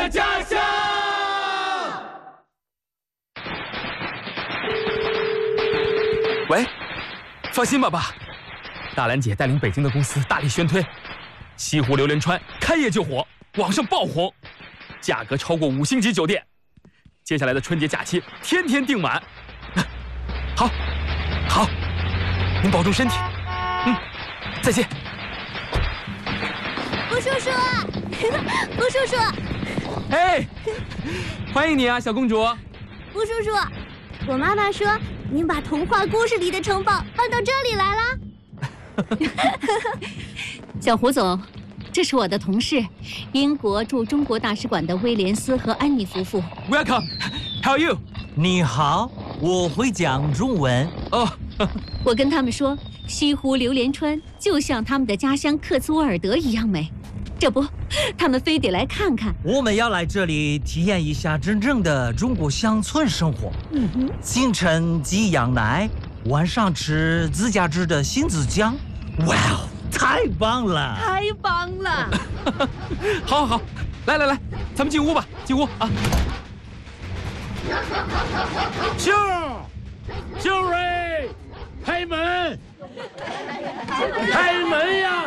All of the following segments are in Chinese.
的家乡。 喂，放心吧，爸，大兰姐带领北京的公司大力宣推，西湖榴莲川开业就火，网上爆红，价格超过5星级酒店。接下来的春节假期，天天订满。好，好，您保重身体。再见。 吴叔叔，吴叔叔， 哎，欢迎你啊，小公主。 吴叔叔，我妈妈说您把童话故事里的城堡搬到这里来了。 小胡总，这是我的同事，英国驻中国大使馆的威廉斯和安妮夫妇。 Welcome, how are you？ 你好，我会讲中文。 哦， 我跟他们说，西湖榴莲川就像他们的家乡克兹沃尔德一样美。这不，他们非得来看看。 我们要来这里体验一下真正的中国乡村生活。清晨挤羊奶，晚上吃自家制的杏子酱。哇哦，太棒了！ 太棒了！ 好好好，来，咱们进屋吧，进屋啊。 秀瑞，开门！开门呀！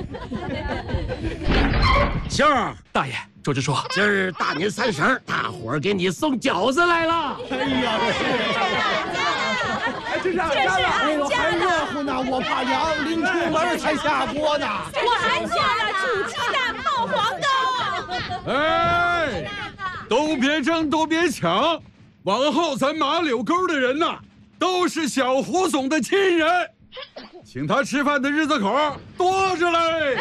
秀儿， 大爷，周支书， 今儿大年30，大伙儿给你送饺子来了。 哎呀，这是俺家了！哎呦，还热乎呢，我怕凉，临出门才下锅呢。 我还下了煮鸡蛋泡黄豆。 哎，都别争，都别抢，往后咱马柳沟的人呐，都是小胡总的亲人。请他吃饭的日子口多着嘞！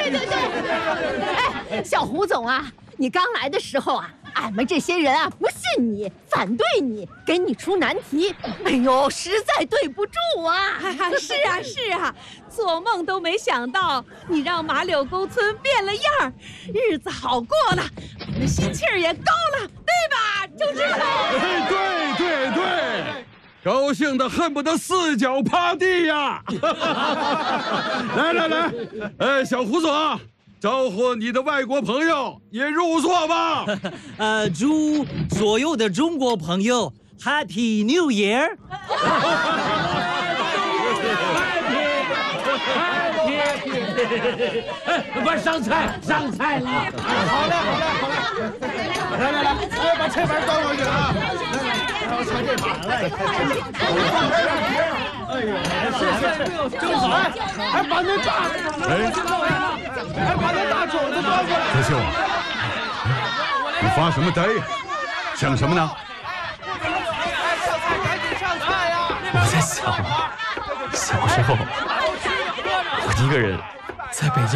哎，小胡总啊，你刚来的时候啊，俺们这些人啊不信你，反对你，给你出难题。哎呦，实在对不住啊！ 是啊，做梦都没想到你让马柳沟村变了样，日子好过了，我们心气儿也高了，对吧，周支书？ 对。高兴的恨不得4脚趴地呀！来，哎，小胡总，招呼你的外国朋友也入座吧。 祝所有的中国朋友 Happy New Year！ 快上菜了！ 好嘞，来，把菜盘端过去啊！来，我抢这盘来。哎呦，是，真好！还把那大肘子端过来。 泽秀，你发什么呆呀？想什么呢？ 赶紧上菜呀！ 我在想，小时候我一个人在北京。